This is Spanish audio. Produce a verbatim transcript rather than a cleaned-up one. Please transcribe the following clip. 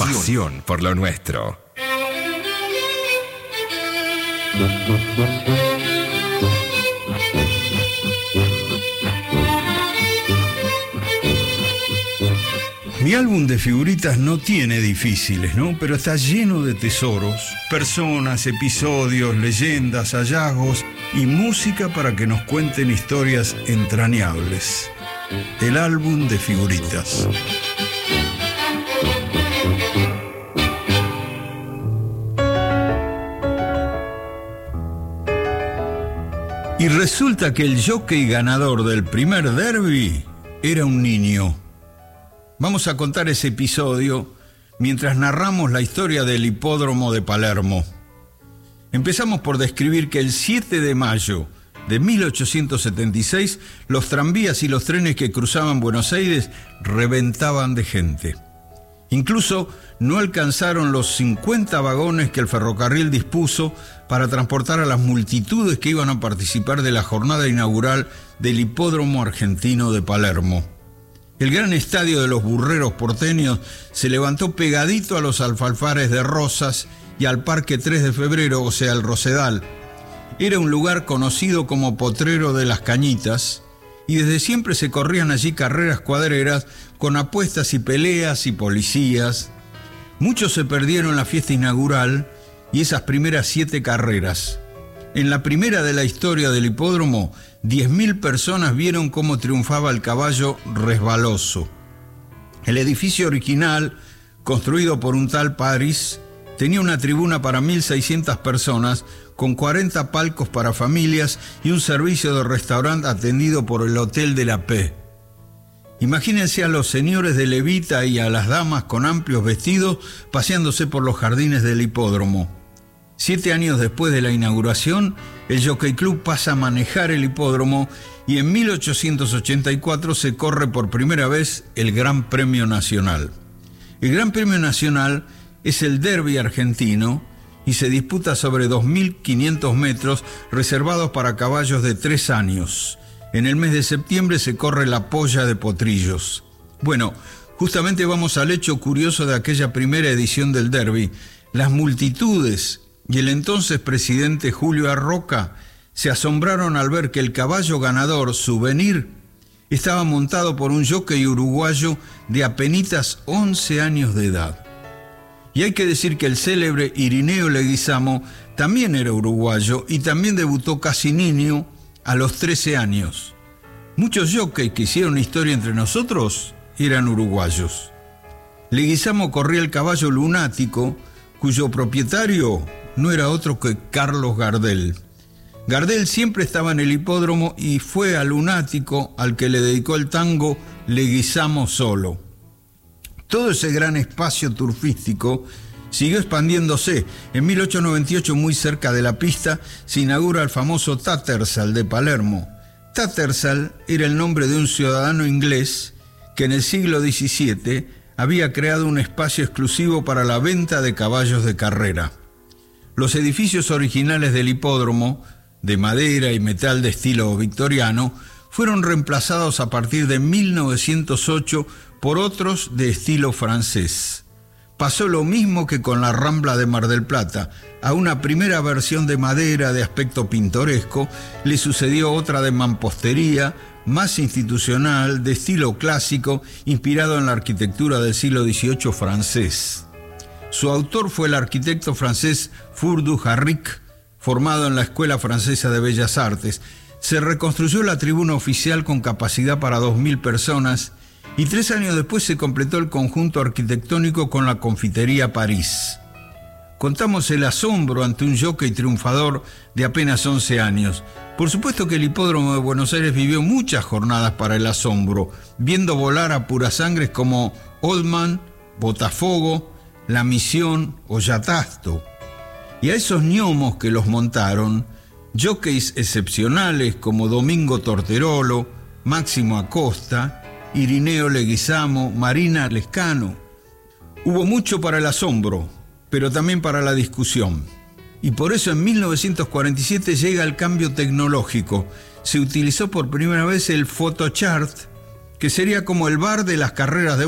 pasión por lo nuestro. Mi álbum de figuritas no tiene difíciles, ¿no? Pero está lleno de tesoros, personas, episodios, leyendas, hallazgos y música para que nos cuenten historias entrañables. El álbum de figuritas. Y resulta que el jockey ganador del primer derbi era un niño. Vamos a contar ese episodio mientras narramos la historia del hipódromo de Palermo. Empezamos por describir que el siete de mayo de mil ochocientos setenta y seis los tranvías y los trenes que cruzaban Buenos Aires reventaban de gente. Incluso no alcanzaron los cincuenta vagones que el ferrocarril dispuso para transportar a las multitudes que iban a participar de la jornada inaugural del Hipódromo Argentino de Palermo. El gran estadio de los burreros porteños se levantó pegadito a los alfalfares de Rosas y al Parque tres de febrero, o sea, el Rosedal. Era un lugar conocido como Potrero de las Cañitas, y desde siempre se corrían allí carreras cuadreras con apuestas y peleas y policías. Muchos se perdieron la fiesta inaugural y esas primeras siete carreras. En la primera de la historia del hipódromo, diez mil personas vieron cómo triunfaba el caballo Resbaloso. El edificio original, construido por un tal París, tenía una tribuna para mil seiscientas personas, con cuarenta palcos para familias y un servicio de restaurante atendido por el Hotel de la P. Imagínense a los señores de levita y a las damas con amplios vestidos paseándose por los jardines del hipódromo. Siete años después de la inauguración, el Jockey Club pasa a manejar el hipódromo y en mil ochocientos ochenta y cuatro se corre por primera vez el Gran Premio Nacional. El Gran Premio Nacional es el derbi argentino y se disputa sobre dos mil quinientos metros reservados para caballos de tres años. En el mes de septiembre se corre la Polla de Potrillos. Bueno, justamente vamos al hecho curioso de aquella primera edición del derbi. Las multitudes y el entonces presidente Julio Arroca se asombraron al ver que el caballo ganador, Souvenir, estaba montado por un jockey uruguayo de apenitas once años de edad. Y hay que decir que el célebre Irineo Leguizamo también era uruguayo y también debutó casi niño a los trece años. Muchos jockeys que hicieron historia entre nosotros eran uruguayos. Leguizamo corría el caballo Lunático, cuyo propietario no era otro que Carlos Gardel. Gardel siempre estaba en el hipódromo y fue a Lunático al que le dedicó el tango Leguizamo Solo. Todo ese gran espacio turfístico siguió expandiéndose. En mil ochocientos noventa y ocho, muy cerca de la pista, se inaugura el famoso Tattersall de Palermo. Tattersall era el nombre de un ciudadano inglés que en el siglo diecisiete había creado un espacio exclusivo para la venta de caballos de carrera. Los edificios originales del hipódromo, de madera y metal de estilo victoriano, fueron reemplazados a partir de mil novecientos ocho por otros de estilo francés. Pasó lo mismo que con la Rambla de Mar del Plata. A una primera versión de madera de aspecto pintoresco le sucedió otra de mampostería, más institucional, de estilo clásico, inspirado en la arquitectura del siglo dieciocho francés. Su autor fue el arquitecto francés Fur du Harric, formado en la Escuela Francesa de Bellas Artes. Se reconstruyó la tribuna oficial con capacidad para dos mil personas y tres años después se completó el conjunto arquitectónico con la Confitería París. Contamos el asombro ante un jockey triunfador de apenas once años. Por supuesto que el hipódromo de Buenos Aires vivió muchas jornadas para el asombro, viendo volar a purasangres como Oldman, Botafogo, La Misión o Yatasto. Y a esos gnomos que los montaron, jockeys excepcionales como Domingo Torterolo, Máximo Acosta, Irineo Leguizamo, Marina Lescano. Hubo mucho para el asombro, pero también para la discusión. Y por eso en mil novecientos cuarenta y siete llega el cambio tecnológico. Se utilizó por primera vez el photochart, que sería como el bar de las carreras de